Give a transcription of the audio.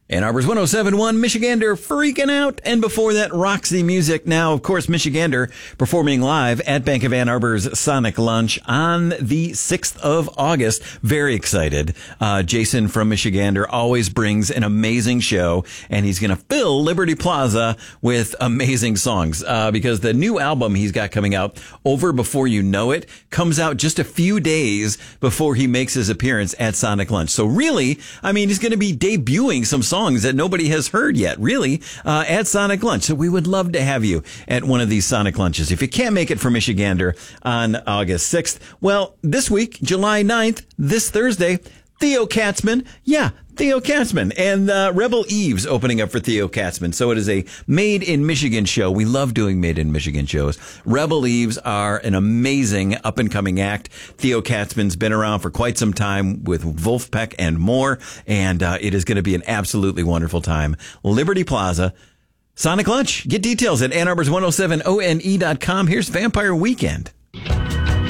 Ann Arbor's 107.1, Michigander freaking out. And before that, Roxy Music. Now, of course, Michigander performing live at Bank of Ann Arbor's Sonic Lunch on the 6th of August. Very excited. Jason from Michigander always brings an amazing show, and he's going to fill Liberty Plaza with amazing songs because the new album he's got coming out, Over Before You Know It, comes out just a few days before he makes his appearance at Sonic Lunch. So really, I mean, he's going to be debuting some songs that nobody has heard yet, really, at Sonic Lunch. So we would love to have you at one of these Sonic Lunches. If you can't make it for Michigander on August 6th, well, this week, July 9th, this Thursday, Theo Katzman. Yeah, Theo Katzman and Rebel Eves opening up for Theo Katzman. So it is a Made in Michigan show. We love doing Made in Michigan shows. Rebel Eves are an amazing up-and-coming act. Theo Katzman's been around for quite some time with Wolfpack and more, and it is going to be an absolutely wonderful time. Liberty Plaza, Sonic Lunch. Get details at Ann Arbor's 107one.com. Here's Vampire Weekend.